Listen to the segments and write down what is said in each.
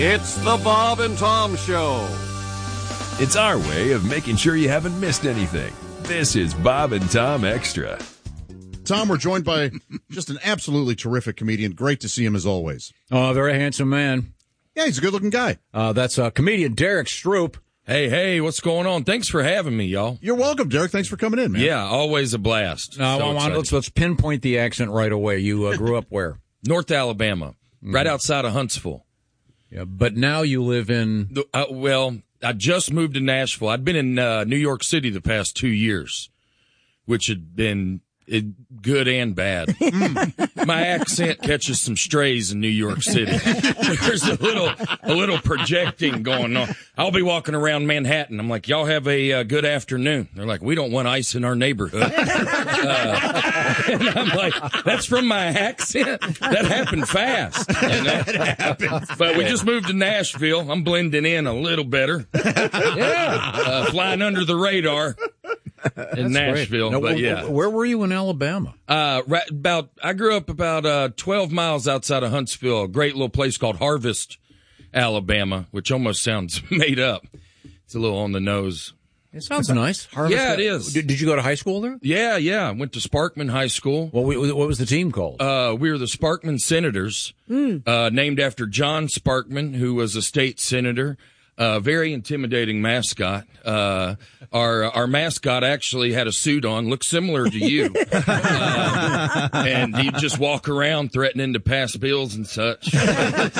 It's the Bob and Tom Show. It's our way of making sure you haven't missed anything. This is Bob and Tom Extra. Tom, we're joined by just an absolutely terrific comedian. Great to see him as always. Oh, very handsome man. Yeah, he's a good-looking guy. That's comedian Derek Stroop. Hey, what's going on? Thanks for having me, y'all. You're welcome, Derek. Thanks for coming in, man. Yeah, always a blast. Let's pinpoint the accent right away. You grew up where? North Alabama, right outside of Huntsville. Yeah, but now you live in... I just moved to Nashville. I'd been in New York City the past 2 years, which had been good and bad. My accent catches some strays in New York City. There's a little projecting going on. I'll be walking around Manhattan. I'm like, y'all have a good afternoon. They're like, we don't want ice in our neighborhood. And I'm like, that's from my accent? That happened fast. You know? But we just moved to Nashville. I'm blending in a little better. Flying under the radar. In Nashville, now, but yeah. Where were you in Alabama? I grew up about 12 miles outside of Huntsville, a great little place called Harvest, Alabama, which almost sounds made up. It's a little on the nose. It sounds nice. Harvest, yeah, it is. Did you go to high school there? Yeah. I went to Sparkman High School. Well, what was the team called? We were the Sparkman Senators, named after John Sparkman, who was a state senator. Very intimidating mascot. Our mascot actually had a suit on, looked similar to you. And he'd just walk around threatening to pass bills and such. Yeah.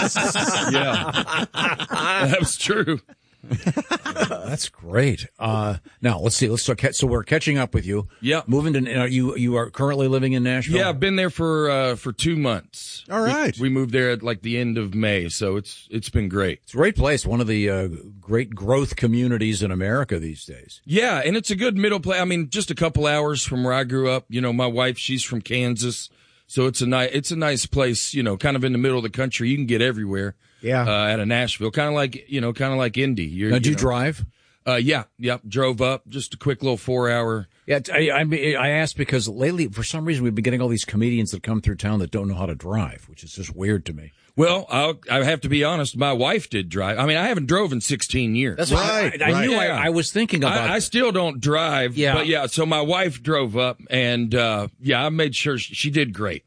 That was true. That's great. Now let's see. Let's start. So we're catching up with you. Yeah. Moving to you are currently living in Nashville. Yeah, I've been there for 2 months. All right. We moved there at like the end of May, so it's been great. It's a great place. One of the great growth communities in America these days. Yeah, and it's a good middle place. I mean, just a couple hours from where I grew up. You know, my wife, she's from Kansas, so it's a nice place. You know, kind of in the middle of the country. You can get everywhere. Yeah. Out of Nashville, kind of like Indy. Now, do you drive? Yeah. Drove up, just a quick little 4 hour. Yeah. I asked because lately, for some reason, we've been getting all these comedians that come through town that don't know how to drive, which is just weird to me. Well, I have to be honest. My wife did drive. I mean, I haven't drove in 16 years. That's right. I knew. I was thinking about. I still don't drive. Yeah. But yeah. So my wife drove up, and I made sure she did great.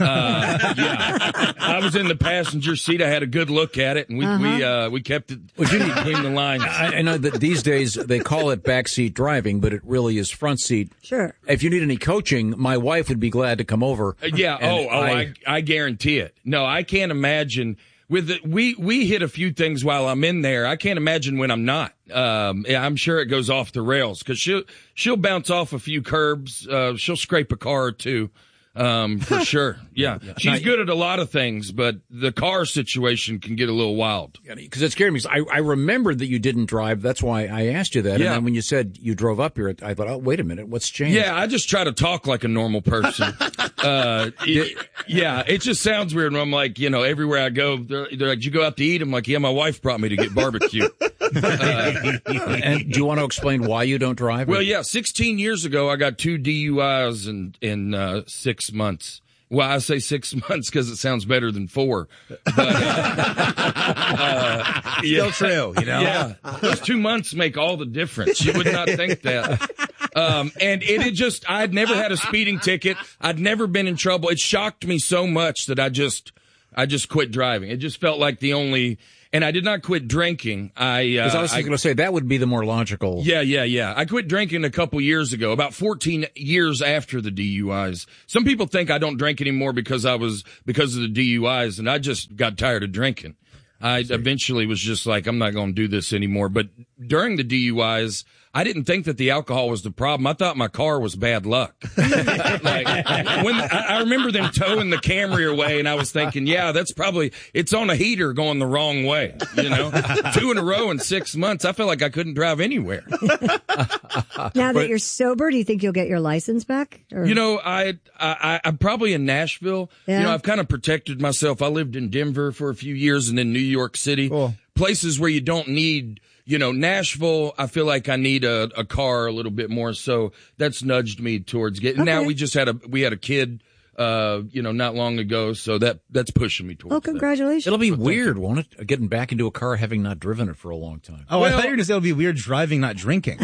I was in the passenger seat. I had a good look at it, and we kept it between the lines. I know that these days they call it backseat driving, but it really is front seat. Sure. If you need any coaching, my wife would be glad to come over. I guarantee it. No, I can't imagine. We hit a few things while I'm in there. I can't imagine when I'm not. I'm sure it goes off the rails because she'll bounce off a few curbs. She'll scrape a car or two. For sure. Yeah. She's good at a lot of things, but the car situation can get a little wild. Because it scared me. I remembered that you didn't drive. That's why I asked you that. Yeah. And then when you said you drove up here, I thought, oh, wait a minute. What's changed? Yeah. I just try to talk like a normal person. It just sounds weird when I'm like, everywhere I go, they're like, did you go out to eat? I'm like, yeah, my wife brought me to get barbecue. And do you want to explain why you don't drive? Well, yeah, 16 years ago, I got 2 DUIs in 6 months. Well, I say 6 months because it sounds better than 4. But, still true, Yeah, those 2 months make all the difference. You would not think that. And I'd never had a speeding ticket. I'd never been in trouble. It shocked me so much that I just quit driving. It just felt like the only. And I did not quit drinking. I was going to say that would be the more logical. Yeah. I quit drinking a couple years ago, about 14 years after the DUIs. Some people think I don't drink anymore because of the DUIs, and I just got tired of drinking. I eventually was just like, I'm not going to do this anymore. But during the DUIs, I didn't think that the alcohol was the problem. I thought my car was bad luck. I remember them towing the Camry away, and I was thinking, yeah, it's on a heater going the wrong way. 2 in a row in 6 months. I felt like I couldn't drive anywhere. Now that you're sober, do you think you'll get your license back? Or? I'm probably in Nashville. Yeah. I've kind of protected myself. I lived in Denver for a few years and in New York City. Cool. Places where you don't need, Nashville, I feel like I need a car a little bit more. So that's nudged me towards getting. Okay. Now we had a kid not long ago. So that's pushing me towards Oh, congratulations. It'll be weird, won't it? Getting back into a car having not driven it for a long time. Oh, I thought you were going to say it'll be weird driving, not drinking.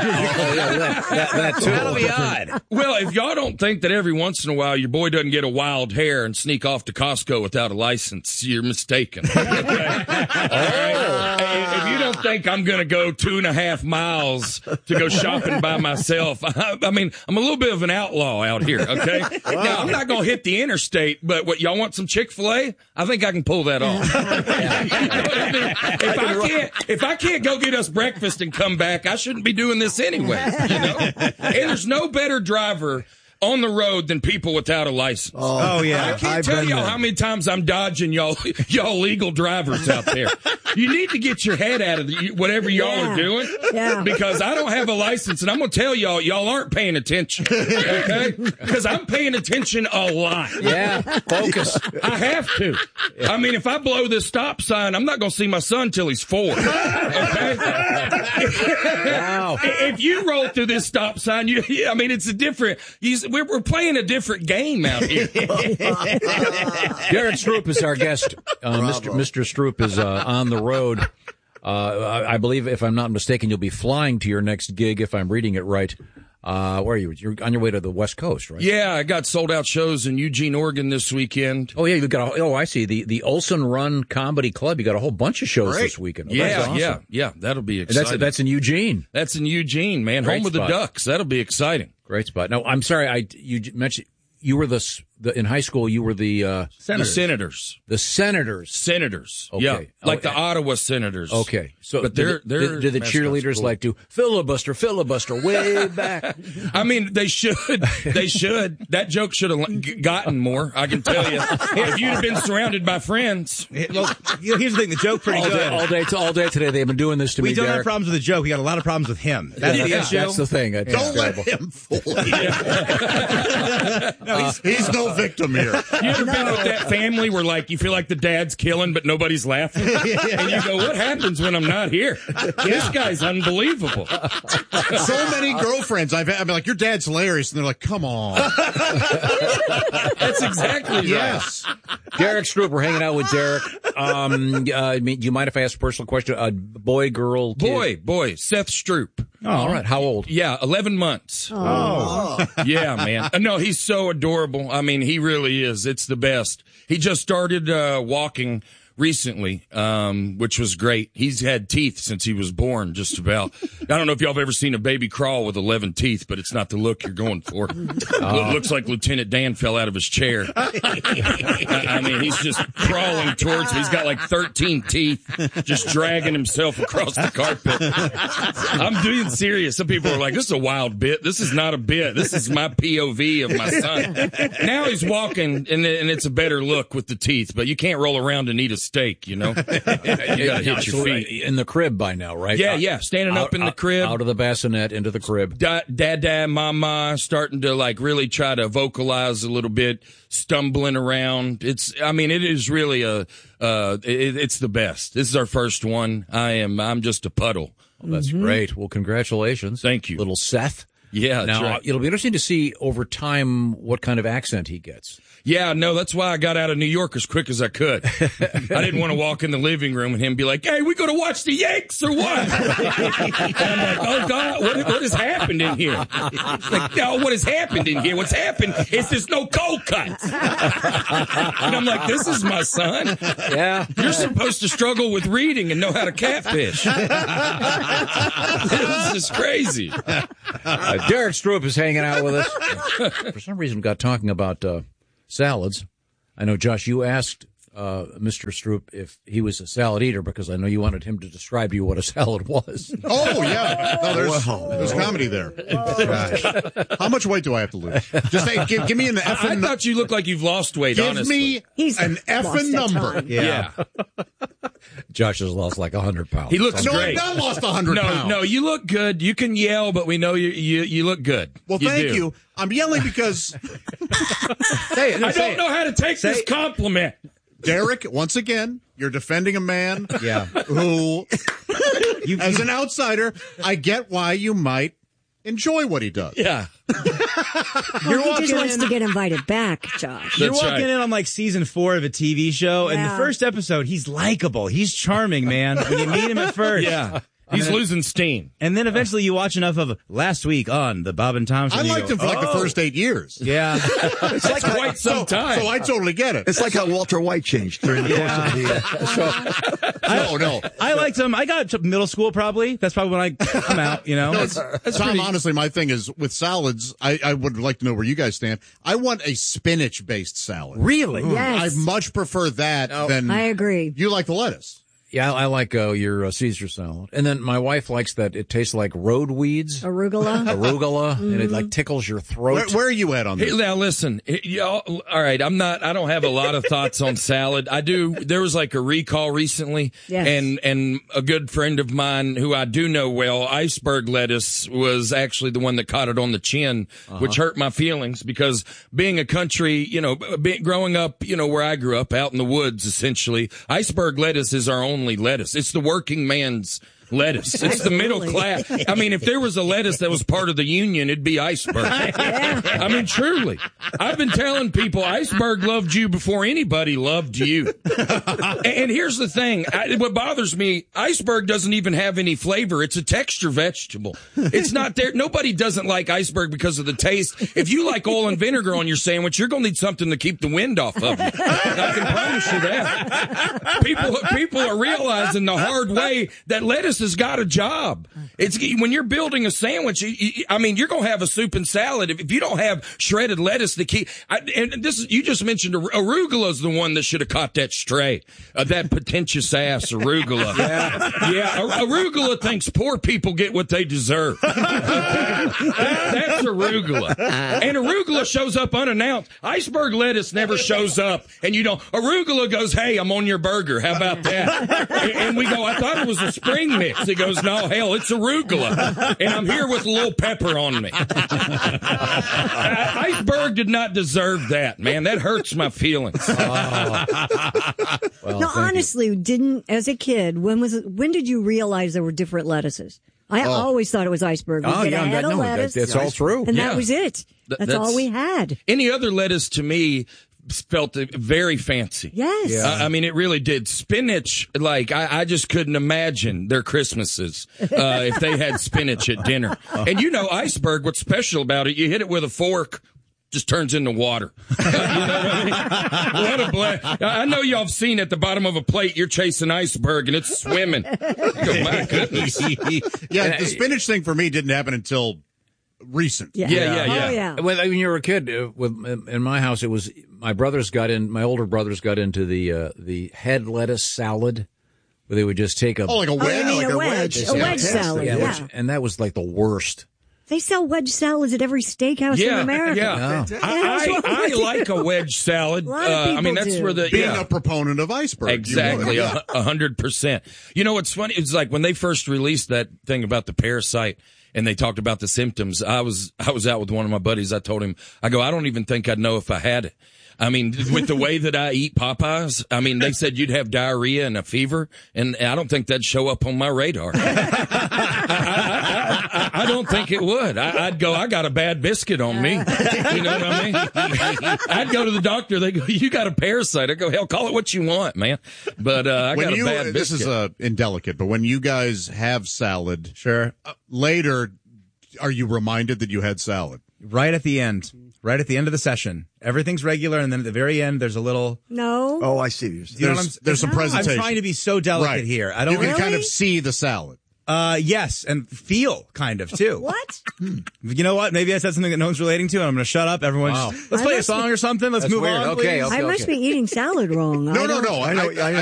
That too. That'll be odd. Well, if y'all don't think that every once in a while your boy doesn't get a wild hair and sneak off to Costco without a license, you're mistaken. Okay? All right? If you don't think I'm going to go 2.5 miles to go shopping by myself, I mean, I'm a little bit of an outlaw out here, okay? Now, I'm not going to hit the interstate, but what, y'all want some Chick-fil-A? I think I can pull that off. You know what I mean? If I can't go get us breakfast and come back, I shouldn't be doing this anyway, you know? And there's no better driver on the road than people without a license. Oh yeah. I can't tell y'all how many times I'm dodging y'all legal drivers out there. You need to get your head out of whatever y'all are doing. Yeah. Because I don't have a license, and I'm going to tell y'all aren't paying attention. Okay? Because I'm paying attention a lot. Yeah, focus. I have to. I mean, if I blow this stop sign, I'm not going to see my son till he's 4. Okay? Wow. If you roll through this stop sign, I mean, it's a different. We're playing a different game out here. Derek Stroop is our guest. Mr. Stroop is on the road. I believe, if I'm not mistaken, you'll be flying to your next gig, if I'm reading it right. Where are you? You're on your way to the West Coast, right? Yeah, I got sold out shows in Eugene, Oregon this weekend. Oh, yeah, you got. I see the Olson Run Comedy Club. You got a whole bunch of shows this weekend. Oh, that's awesome. Yeah. That'll be exciting. That's in Eugene. That's in Eugene, man. Great Home of the Ducks. That'll be exciting. Great spot. Now, I'm sorry, you mentioned you were in high school. You were the Senators. The Senators. Senators. Okay. Yeah, like the Ottawa Senators. Okay. So, but did the cheerleaders like to filibuster way back? I mean, they should. They should. That joke should have gotten more. I can tell you. If you'd have been surrounded by friends. Well, here's the thing: the joke pretty good. All day today. They've been doing this to me. We don't Derek. have problems with the joke. We got a lot of problems with him. That's the issue. That's the thing. Don't let him fool you. He's no victim here. You ever been with that family where, like, you feel like the dad's killing, but nobody's laughing? And you go, what happens when I'm not here? This guy's unbelievable. So many girlfriends I've been like, your dad's hilarious. And they're like, come on. That's exactly right. Yes. Derek Stroop, we're hanging out with Derek. Do you mind if I ask a personal question? Boy, girl, kid? Boy, Seth Stroop. Oh, all right. How old? Yeah, 11 months. Oh. Yeah, man. No, he's so adorable. I mean, he really is. It's the best. He just started walking recently, which was great. He's had teeth since he was born, just about. I don't know if y'all have ever seen a baby crawl with 11 teeth, but it's not the look you're going for. It looks like Lieutenant Dan fell out of his chair. I mean, he's just crawling towards me. He's got like 13 teeth, just dragging himself across the carpet. I'm being serious. Some people are like, this is a wild bit. This is not a bit. This is my POV of my son. Now he's walking, and it's a better look with the teeth, but you can't roll around and eat a steak, you know. You gotta hit your feet. In the crib by now, right? Yeah. Standing up in the crib. Out of the bassinet into the crib. Dad, mama, starting to like really try to vocalize a little bit, stumbling around. It is really it's the best. This is our first one. I'm just a puddle. Well, that's great. Well, congratulations. Thank you. Little Seth. Yeah, now, right. It'll be interesting to see over time what kind of accent he gets. Yeah, no, that's why I got out of New York as quick as I could. I didn't want to walk in the living room and him be like, hey, we going to watch the Yanks or what? And I'm like, oh, God, what has happened in here? Like, no, what has happened in here? What's happened is there's no cold cuts. And I'm like, this is my son. Yeah. You're supposed to struggle with reading and know how to catfish. This is crazy. Derek Stroop is hanging out with us. For some reason, we got talking about salads. I know, Josh, you asked Mr. Stroop if he was a salad eater because I know you wanted him to describe to you what a salad was. Oh, yeah. No, there's comedy there. How much weight do I have to lose? Just say, give me an effing... I thought you looked like you've lost weight, honestly. Give me an effing number. Yeah. Josh has lost like 100 pounds. He looks No, great. I've not lost 100 pounds. No, you look good. You can yell, but we know you look good. Well, thank you. I'm yelling because... Say it. I don't know how to take this compliment. Derek, once again, you're defending a man Yeah. who, as an outsider, I get why you might enjoy what he does. Yeah. Well, he just wants to get invited back, Josh. You're That's walking right. in on like season 4 of a TV show, and the Yeah. first episode, he's likable. He's charming, man. When you meet him at first. Yeah. He's losing steam. And then eventually you watch enough of Last Week on the Bob and Tom Show. I and you liked go, him for like the "Oh." first 8 years. Yeah. It's like Quite some time. So I totally get it. It's like how Walter White changed during the course of the No. I liked him. I got to middle school probably. That's probably when I come out, you know. Tom, honestly, my thing is with salads, I would like to know where you guys stand. I want a spinach-based salad. Really? Yes. I much prefer that than I agree. you like the lettuce. Yeah, I like your Caesar salad. And then my wife likes that it tastes like road weeds. Arugula. And it like tickles your throat. Where are you at on Hey, this? now listen, y'all, all right, I don't have a lot of thoughts on salad. There was like a recall recently, Yes. and a good friend of mine who I do know well, iceberg lettuce, was actually the one that caught it on the chin, which hurt my feelings because being a country, growing up, where I grew up out in the woods, essentially, iceberg lettuce is our only lettuce. It's the working man's lettuce. It's the middle class. I mean, if there was a lettuce that was part of the union, it'd be iceberg. I mean, truly. I've been telling people iceberg loved you before anybody loved you. And here's the thing. What bothers me, iceberg doesn't even have any flavor. It's a texture vegetable. It's not there. Nobody doesn't like iceberg because of the taste. If you like oil and vinegar on your sandwich, you're going to need something to keep the wind off of you. I can promise you that. People are realizing the hard way that lettuce has got a job. It's when you're building a sandwich. You're going to have a soup and salad if you don't have shredded lettuce to keep. You just mentioned arugula is the one that should have caught that stray. That pretentious ass arugula. Yeah. Arugula thinks poor people get what they deserve. That's arugula, and arugula shows up unannounced. Iceberg lettuce never shows up, and arugula goes, "Hey, I'm on your burger. How about that?" And we go, "I thought it was a spring mix." He goes, "No, hell, it's arugula, and I'm here with a little pepper on me." Iceberg did not deserve that, man. That hurts my feelings. No, honestly, as a kid, when did you realize there were different lettuces? I always thought it was iceberg. We'd get a head of lettuce, that's all true. and that was it. That's all we had. Any other lettuce to me felt very fancy. Yes. Yeah. It really did. Spinach, I just couldn't imagine their Christmases if they had spinach at dinner. And iceberg, what's special about it, you hit it with a fork, just turns into water. You know what I mean? I know y'all have seen at the bottom of a plate, you're chasing iceberg and it's swimming. Oh, my goodness. Yeah, the spinach thing for me didn't happen until recent. Yeah. Yeah. Oh, yeah. When you were a kid, in my house, it was my older brothers got into the head lettuce salad, where they would just take a Like a wedge. you mean a wedge salad. Yeah. and that was like the worst. They sell wedge salads at every steakhouse in America. Yeah. I like a wedge salad. A lot of people that's do. where Being a proponent of iceberg. Exactly, You would. 100%. You know what's funny? It's like when they first released that thing about the parasite and they talked about the symptoms. I was out with one of my buddies. I told him, I don't even think I'd know if I had it. With the way that I eat Popeyes, they said you'd have diarrhea and a fever, and I don't think that'd show up on my radar. I don't think it would. I'd go, I got a bad biscuit on me. You know what I mean? I'd go to the doctor. They go, you got a parasite. I go, hell, call it what you want, man. But I got a bad biscuit. This is indelicate, but when you guys have salad, Sure. Later, are you reminded that you had salad? Right at the end. Right at the end of the session. Everything's regular, and then at the very end, there's a little... No. Oh, I see what you're saying. You know what I'm- There's some presentation. I'm trying to be so delicate here. I don't You can kind Really? of see the salad. Yes, and feel kind of too. What? You know what? Maybe I said something that no one's relating to, and I'm going to shut up. Everyone, let's play a song or something. Let's move on. Okay, please. I must be eating salad wrong. No. I know.